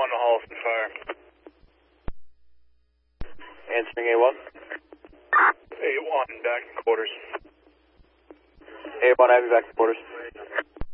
to Holliston Fire. Answering A1. A1, back in quarters. A1, I have you back in quarters.